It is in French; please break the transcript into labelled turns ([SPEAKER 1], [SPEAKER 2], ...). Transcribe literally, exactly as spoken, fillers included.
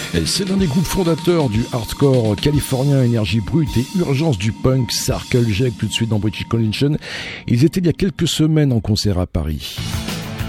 [SPEAKER 1] C'est l'un des groupes fondateurs du hardcore californien, énergie brute et urgence du punk, Circle Jerk, tout de suite dans British Connection. Ils étaient il y a quelques semaines en concert à Paris.